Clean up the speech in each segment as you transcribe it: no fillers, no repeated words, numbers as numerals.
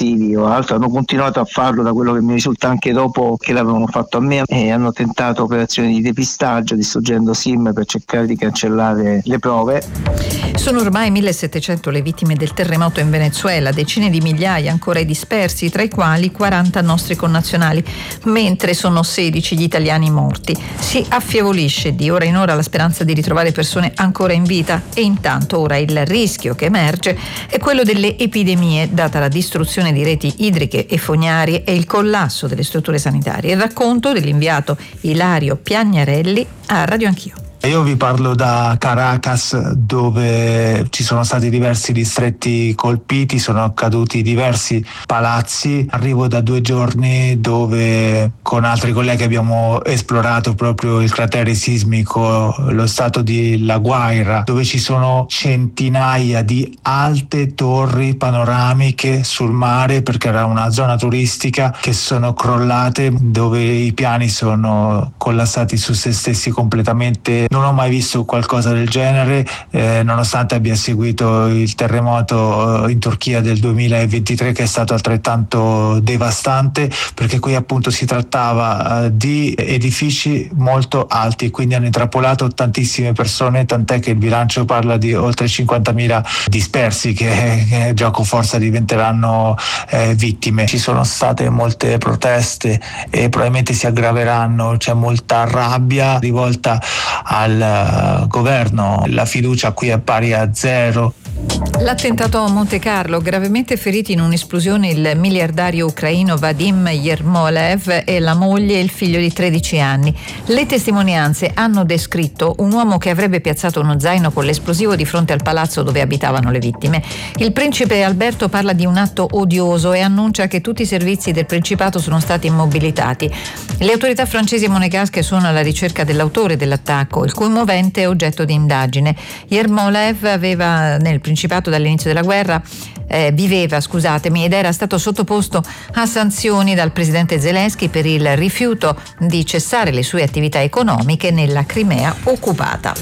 esplosivi o altro, hanno continuato a farlo, da quello che mi risulta, anche dopo che l'avevano fatto a me, e hanno tentato operazioni di depistaggio distruggendo SIM per cercare di cancellare le prove. Sono ormai 1700 le vittime del terremoto in Venezuela, decine di migliaia ancora i dispersi, tra i quali 40 nostri connazionali, mentre sono 16 gli italiani morti. Si affievolisce di ora in ora la speranza di ritrovare persone ancora in vita, e intanto ora il rischio che emerge è quello delle epidemie, data la distruzione di reti idriche e fognarie e il collasso delle strutture sanitarie. Il racconto dell'inviato Ilario Piagnarelli a Radio Anch'io. Io vi parlo da Caracas, dove ci sono stati diversi distretti colpiti, sono caduti diversi palazzi. Arrivo da 2 giorni dove con altri colleghi abbiamo esplorato proprio il cratere sismico, lo stato di La Guaira, dove ci sono centinaia di alte torri panoramiche sul mare, perché era una zona turistica, che sono crollate, dove i piani sono collassati su se stessi completamente. Non ho mai visto qualcosa del genere, nonostante abbia seguito il terremoto in Turchia del 2023, che è stato altrettanto devastante, perché qui appunto si trattava di edifici molto alti, quindi hanno intrappolato tantissime persone, tant'è che il bilancio parla di oltre 50.000 dispersi che gioco forza diventeranno vittime. Ci sono state molte proteste e probabilmente si aggraveranno, c'è molta rabbia rivolta al governo, la fiducia qui è pari a 0. L'attentato a Monte Carlo, gravemente feriti in un'esplosione il miliardario ucraino Vadim Yermolev e la moglie e il figlio di 13 anni. Le testimonianze hanno descritto un uomo che avrebbe piazzato uno zaino con l'esplosivo di fronte al palazzo dove abitavano le vittime. Il principe Alberto parla di un atto odioso e annuncia che tutti i servizi del Principato sono stati immobilitati. Le autorità francesi e monegasche sono alla ricerca dell'autore dell'attacco, il cui movente è oggetto di indagine. Yermolev aveva nel Principato dall'inizio della guerra viveva ed era stato sottoposto a sanzioni dal presidente Zelensky per il rifiuto di cessare le sue attività economiche nella Crimea occupata.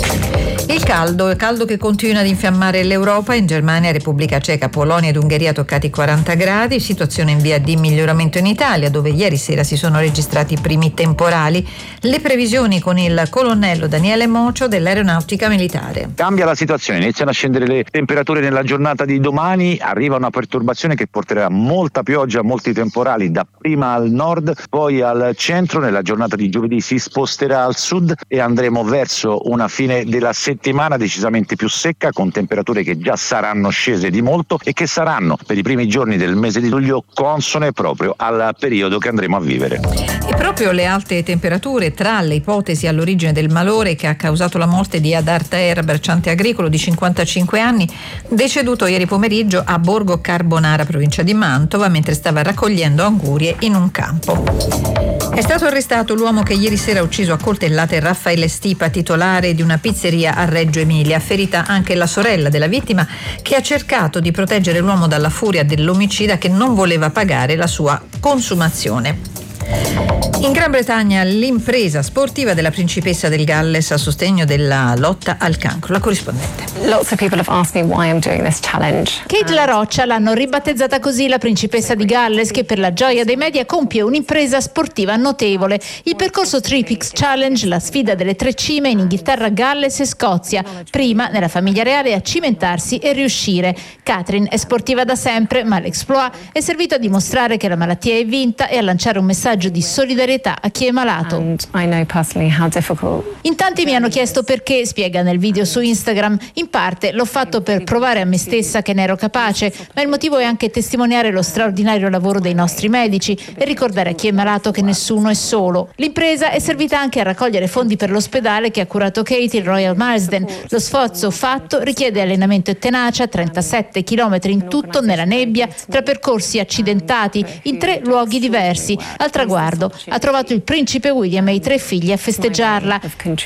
Il caldo che continua ad infiammare l'Europa. In Germania, Repubblica Ceca, Polonia ed Ungheria toccati 40 gradi, situazione in via di miglioramento in Italia, dove ieri sera si sono registrati i primi temporali. Le previsioni con il colonnello Daniele Mocio dell'Aeronautica Militare. Cambia la situazione, iniziano a scendere le temperature nella giornata di domani, arriva una perturbazione che porterà molta pioggia, molti temporali, dapprima al nord, poi al centro. Nella giornata di giovedì si sposterà al sud e andremo verso una fine della settimana decisamente più secca, con temperature che già saranno scese di molto e che saranno per i primi giorni del mese di luglio consone proprio al periodo che andremo a vivere. E proprio le alte temperature tra le ipotesi all'origine del malore che ha causato la morte di Adar Taher, bracciante agricolo di 55 anni, deceduto ieri pomeriggio a Borgo Carbonara, provincia di Mantova, mentre stava raccogliendo angurie in un campo. È stato arrestato l'uomo che ieri sera ha ucciso a coltellate Raffaele Stipa, titolare di una pizzeria a Reggio Emilia. Ferita anche la sorella della vittima, che ha cercato di proteggere l'uomo dalla furia dell'omicida che non voleva pagare la sua consumazione. In Gran Bretagna l'impresa sportiva della principessa del Galles a sostegno della lotta al cancro. La corrispondente. Lots of people have asked me why I'm doing this challenge. Kate La Roccia l'hanno ribattezzata così la principessa di Galles, che per la gioia dei media compie un'impresa sportiva notevole. Il percorso Tripix Challenge, la sfida delle 3 cime in Inghilterra, Galles e Scozia. Prima nella famiglia reale a cimentarsi e riuscire. Catherine è sportiva da sempre, ma l'exploit è servito a dimostrare che la malattia è vinta e a lanciare un messaggio di solidarietà a chi è malato. In tanti mi hanno chiesto perché, spiega nel video su Instagram. In parte l'ho fatto per provare a me stessa che ne ero capace, ma il motivo è anche testimoniare lo straordinario lavoro dei nostri medici e ricordare a chi è malato che nessuno è solo. L'impresa è servita anche a raccogliere fondi per l'ospedale che ha curato Kate, il Royal Marsden. Lo sforzo fatto richiede allenamento e tenacia, 37 chilometri in tutto nella nebbia, tra percorsi accidentati in 3 luoghi diversi. Al traguardo ha trovato il principe William e i 3 figli a festeggiarla.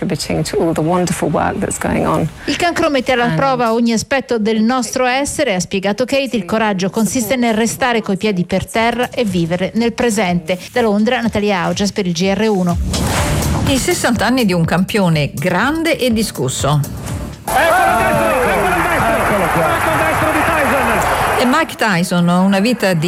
Il cancro mette alla prova ogni aspetto del nostro essere, ha spiegato Kate. Il coraggio consiste nel restare coi piedi per terra e vivere nel presente. Da Londra, Natalia Augias per il GR1. I 60 anni di un campione grande e discusso. È Mike Tyson, una vita di